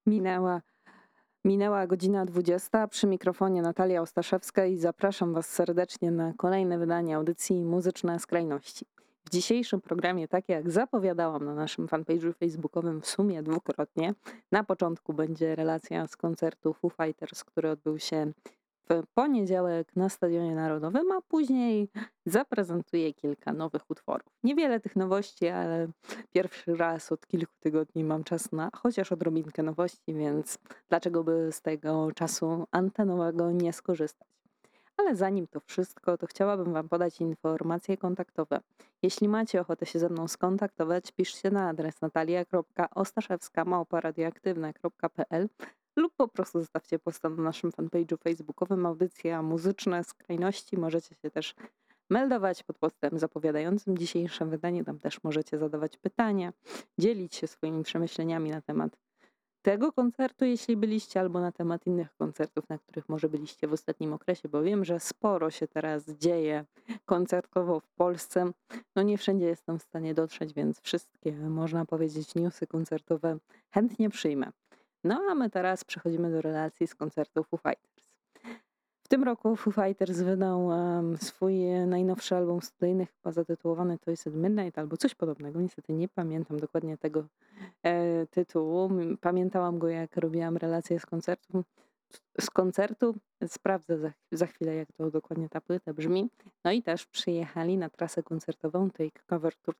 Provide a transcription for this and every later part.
Minęła, minęła godzina 20. Przy mikrofonie Natalia Ostaszewska i zapraszam Was serdecznie na kolejne wydanie audycji Muzyczne Skrajności. W dzisiejszym programie, tak jak zapowiadałam na naszym fanpage'u facebookowym w sumie dwukrotnie, na początku będzie relacja z koncertu Foo Fighters, który odbył się w poniedziałek na Stadionie Narodowym, a później zaprezentuję kilka nowych utworów. Niewiele tych nowości, ale pierwszy raz od kilku tygodni mam czas na chociaż odrobinkę nowości, więc dlaczego by z tego czasu antenowego nie skorzystać? Ale zanim to wszystko, to chciałabym Wam podać informacje kontaktowe. Jeśli macie ochotę się ze mną skontaktować, piszcie na adres natalia.ostaszewska@radioaktywne.pl lub po prostu zostawcie posta na naszym fanpage'u facebookowym Audycja Muzyczne Skrajności. Możecie się też meldować pod postem zapowiadającym dzisiejsze wydanie. Tam też możecie zadawać pytania, dzielić się swoimi przemyśleniami na temat tego koncertu, jeśli byliście, albo na temat innych koncertów, na których może byliście w ostatnim okresie, bo wiem, że sporo się teraz dzieje koncertowo w Polsce. No nie wszędzie jestem w stanie dotrzeć, więc wszystkie, można powiedzieć, newsy koncertowe chętnie przyjmę. No a my teraz przechodzimy do relacji z koncertu Foo Fighters. W tym roku Foo Fighters wydał swój najnowszy album studyjny, chyba zatytułowany Toys at Midnight albo coś podobnego. Niestety nie pamiętam dokładnie tego tytułu. Pamiętałam go, jak robiłam relację z koncertu. Sprawdzę za chwilę, jak to dokładnie ta płyta brzmi. No i też przyjechali na trasę koncertową Take Cover Tour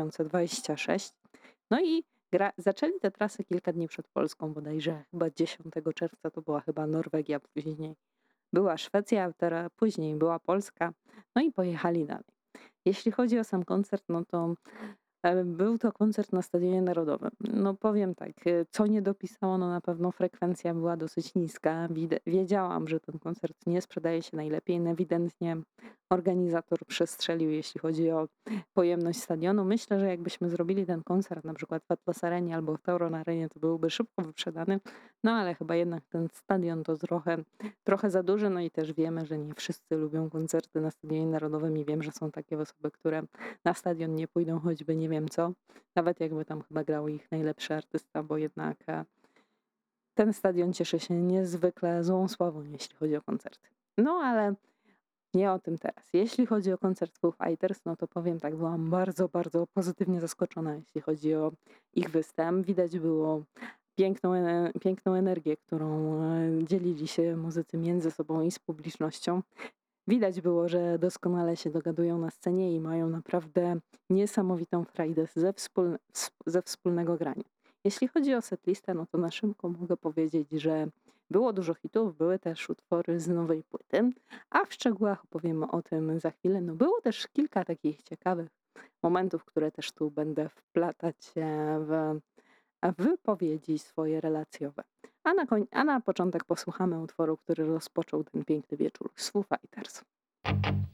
2026. No i zaczęli tę trasę kilka dni przed Polską, bodajże chyba 10 czerwca to była chyba Norwegia, później była Szwecja, później była Polska, no i pojechali dalej. Jeśli chodzi o sam koncert, no to był to koncert na Stadionie Narodowym. No powiem tak, co nie dopisało, no na pewno frekwencja była dosyć niska. Wiedziałam, że ten koncert nie sprzedaje się najlepiej. No ewidentnie organizator przestrzelił, jeśli chodzi o pojemność stadionu. Myślę, że jakbyśmy zrobili ten koncert na przykład w Atlas Arenie albo w Tauron Arenie, to byłby szybko wyprzedany. No ale chyba jednak ten stadion to trochę za duży. No i też wiemy, że nie wszyscy lubią koncerty na Stadionie Narodowym i wiem, że są takie osoby, które na stadion nie pójdą, choćby nie wiem co. Nawet jakby tam chyba grał ich najlepszy artysta, bo jednak ten stadion cieszy się niezwykle złą sławą, jeśli chodzi o koncerty. No ale nie o tym teraz. Jeśli chodzi o koncert Foo Fighters, no to powiem tak, byłam bardzo, bardzo pozytywnie zaskoczona, jeśli chodzi o ich występ. Widać było piękną energię, którą dzielili się muzycy między sobą i z publicznością. Widać było, że doskonale się dogadują na scenie i mają naprawdę niesamowitą frajdę ze wspólnego grania. Jeśli chodzi o setlistę, no to na szybko mogę powiedzieć, że było dużo hitów, były też utwory z nowej płyty, a w szczegółach opowiemy o tym za chwilę. No było też kilka takich ciekawych momentów, które też tu będę wplatać w wypowiedzi swoje relacjowe. A na początek posłuchamy utworu, który rozpoczął ten piękny wieczór z Foo Fighters.